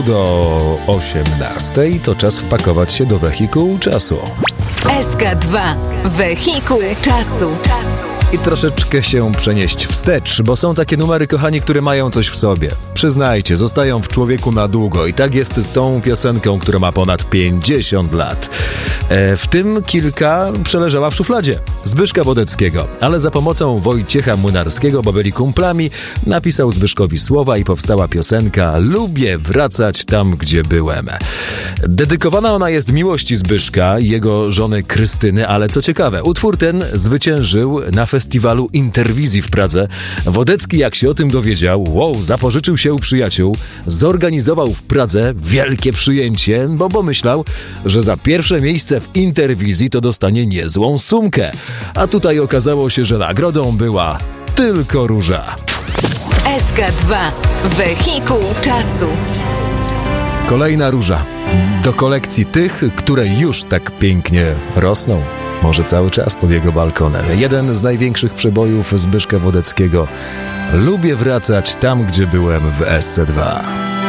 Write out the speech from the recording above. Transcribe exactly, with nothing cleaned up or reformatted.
Do osiemnastej to czas wpakować się do wehikułu czasu. S K dwa. Wehikuł czasu. I troszeczkę się przenieść wstecz, bo są takie numery, kochani, które mają coś w sobie. Przyznajcie, zostają w człowieku na długo i tak jest z tą piosenką, która ma ponad pięćdziesiąt lat. E, w tym kilka przeleżała w szufladzie Zbyszka Wodeckiego, ale za pomocą Wojciecha Młynarskiego, bo byli kumplami, napisał Zbyszkowi słowa i powstała piosenka Lubię wracać tam, gdzie byłem. Dedykowana ona jest miłości Zbyszka i jego żony Krystyny, ale co ciekawe, utwór ten zwyciężył na festiwalu Interwizji w Pradze. Wodecki, jak się o tym dowiedział, wow, zapożyczył się u przyjaciół, zorganizował w Pradze wielkie przyjęcie, bo pomyślał, że za pierwsze miejsce w Interwizji to dostanie niezłą sumkę. A tutaj okazało się, że nagrodą była tylko róża. S K dwa. Wehikuł czasu. Kolejna róża. Do kolekcji tych, które już tak pięknie rosną. Może cały czas pod jego balkonem. Jeden z największych przebojów Zbyszka Wodeckiego. Lubię wracać tam, gdzie byłem w S C dwa.